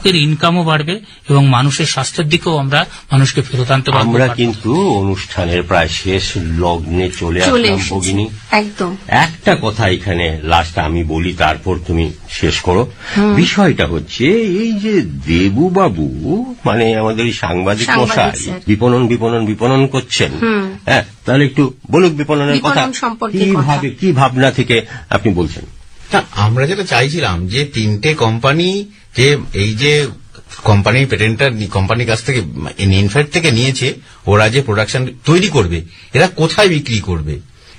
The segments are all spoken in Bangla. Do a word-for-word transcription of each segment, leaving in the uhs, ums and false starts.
কৃষকের ইনকামও বাড়বে এবং মানুষের স্বাস্থ্যের দিকেও আমরা মানুষকে ফেরত আনতে পারবো। আমরা কিন্তু অনুষ্ঠানের প্রায় শেষ লগ্নে চলে আসলাম ভগিনী। একদম একটা কথা এখানে লাস্ট আমি বলি, তারপর তুমি শেষ করো। বিষয়টা হচ্ছে এই যে দেবুবাবু মানে আমাদের সাংবাদিক মশাই বিপণন বিপণন বিপণন করছেন, হ্যাঁ, তাহলে একটু বলুক বিপণনের কথা, কিভাবে কি ভাবনা থেকে আপনি বলছেন? আমরা যেটা চাইছিলাম যে তিনটে কোম্পানি যে এই যে কোম্পানির পেটেন্টটা কোম্পানির কাছ থেকে ইনফ্যাক্ট থেকে নিয়েছে, ওরা যে প্রোডাকশন তৈরি করবে এরা কোথায় বিক্রি করবে?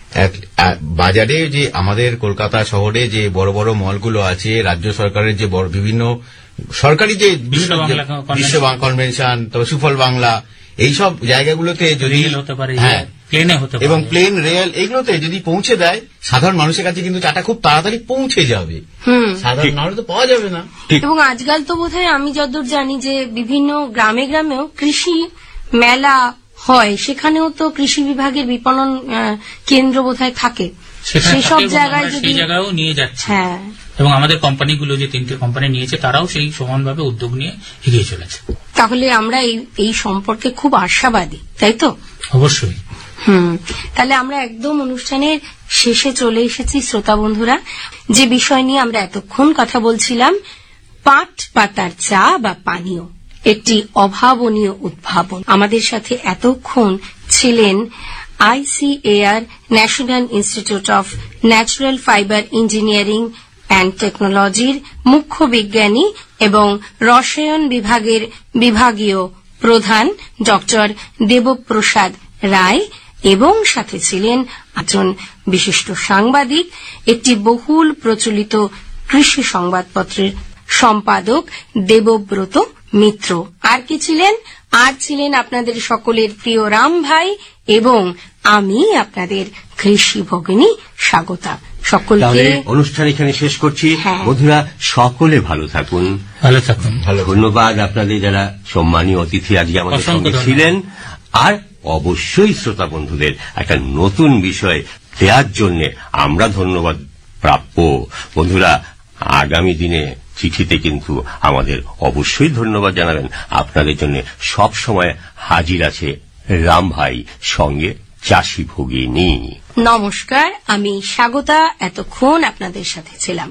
বাজারে যে আমাদের কলকাতা শহরে যে বড় বড় মলগুলো আছে, রাজ্য সরকারের যে বিভিন্ন সরকারি যে বিশ্ব কনভেনশন, তবে সুফল বাংলা, এইসব জায়গাগুলোতে যদি হ্যাঁ এবং প্লেন রেল এগুলোতে যদি পৌঁছে দেয়, সাধারণ মানুষের কাছে কিন্তু চাটা খুব তাড়াতাড়ি পৌঁছে যাবে, সাধারণ মানুষ তো পাওয়া যাবে না। এবং আজকাল তো বোধহয় আমি যতদূর জানি যে বিভিন্ন গ্রামে গ্রামেও কৃষি মেলা হয়, সেখানেও তো কৃষি বিভাগের বিপণন কেন্দ্র বোধহয় থাকে, সেসব জায়গায় সেই জায়গায়ও নিয়ে যাচ্ছে। হ্যাঁ, এবং আমাদের কোম্পানিগুলো যে তিনটে কোম্পানি নিয়েছে তারাও সেই সমানভাবে উদ্যোগ নিয়ে এগিয়ে চলেছে। তাহলে আমরা এই সম্পর্কে খুব আশাবাদী, তাই তো? অবশ্যই। হুম, তাহলে আমরা একদম অনুষ্ঠানের শেষে চলে এসেছি শ্রোতা বন্ধুরা। যে বিষয় নিয়ে আমরা এতক্ষণ কথা বলছিলাম, পাট পাতার চা বা পানীয়, একটি অভাবনীয় উদ্ভাবন। আমাদের সাথে এতক্ষণ ছিলেন ICAR national institute of natural fibre engineering and টেকনোলজির মুখ্য বিজ্ঞানী এবং রসায়ন বিভাগের বিভাগীয় প্রধান ডক্টর দেবপ্রসাদ রায়, এবং সাথে ছিলেন একজন বিশিষ্ট সাংবাদিক, একটি বহুল প্রচলিত কৃষি সংবাদপত্রের সম্পাদক দেবব্রত মিত্র। আর কি ছিলেন? আর ছিলেন আপনাদের সকলের প্রিয় রাম ভাই এবং আমি আপনাদের কৃষি ভগিনী স্বাগতা। সকলকে অনুষ্ঠান এখানে শেষ করছি। বন্ধুরা সকলে ভালো থাকুন, ভালো থাকুন। ভালো ধন্যবাদ আপনাদের যারা সম্মানীয় অতিথি আজকে আমাদের সঙ্গে ছিলেন। আর অবশ্যই শ্রোতা বন্ধুদের একটা নতুন বিষয় দেওয়ার জন্য আমরা ধন্যবাদ প্রাপ্য। বন্ধুরা আগামী দিনে চিঠিতে কিন্তু আমাদের অবশ্যই ধন্যবাদ জানাবেন। আপনাদের জন্য সব সময় হাজির আছে রাম ভাই, সঙ্গে চাষী ভগিনী। নমস্কার, আমি স্বাগতা, এতক্ষণ আপনাদের সাথে ছিলাম।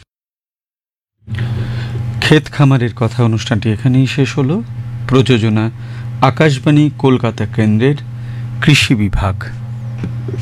ক্ষেত খামারের কথা অনুষ্ঠানটি এখানেই শেষ হলো। প্রযোজনা আকাশবাণী কলকাতা কেন্দ্রের কৃষি বিভাগ।